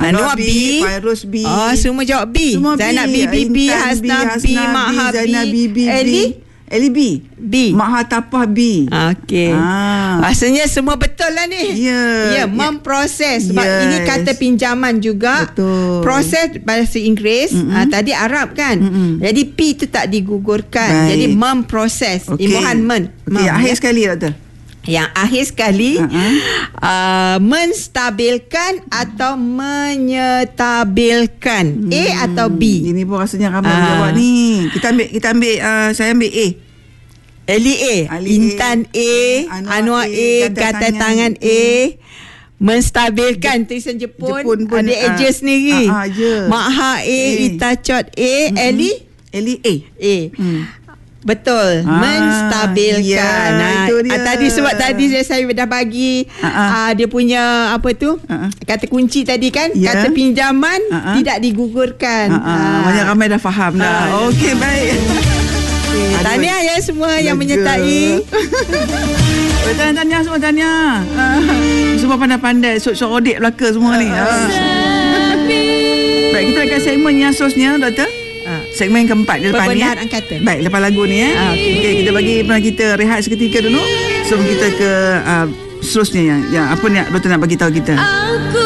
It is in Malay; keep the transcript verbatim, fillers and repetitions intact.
Anwar B, B, Fairuz B. Oh, semua jawab B. Semua Zainab B, B, B, Hasnah B, Maha B, Zainab B, B, Eli Eli B. B. Maha Tapah B. Okey. Ah. Rasanya semua betul lah ni. Ya. Ya, memproses. Sebab Yes. ini kata pinjaman juga. Betul. Proses bahasa Inggeris. Uh, tadi Arab kan. Mm-mm. Jadi P tu tak digugurkan. Baik. Jadi memproses. Okey. Imbuhan men. Okey, Mem, akhir ya. sekali doktor. Yang akhir sekali Uh-huh. uh, menstabilkan atau menyetabilkan. Hmm. A atau B? Ini pun rasanya ramai Ah. jawab ni. Kita ambil kita ambil uh, saya ambil A. Eli A, Ali Intan A, A, Anwar A, A, kata tangan A, menstabilkan tulisan Jepun, Jepun pun, ada ah, eja sendiri. ah, ah, je. Maha A, A. Itachot A, Eli Eli A. A. Hmm. Betul, Ah, menstabilkan. ya, Nah, itu dia. ah, tadi sebab tadi saya, saya dah bagi Ah, ah. ah, dia punya apa tu? Ah, ah. Kata kunci tadi kan, Ya. kata pinjaman Ah, ah. tidak digugurkan. Ha ah, banyak ramai dah faham dah. Ah. Okey, baik. Okay. Tahniah ya semua yang Lega. menyertai. Oh, tahniah semua, tahniah. Ah, semua pandai-pandai, sok-sok audit belaka semua ni. Ah. Baik, kita akan segmen yang seterusnya, doktor. Ah. Segmen keempat di depan ni. Perbenaran eh. angkatan. Baik, lepas lagu ni eh. Ah, okey. Okey, kita bagi pendengar kita rehat seketika dulu sebelum kita ke uh, seterusnya yang, yang apa ni doktor nak bagi tahu kita. Aku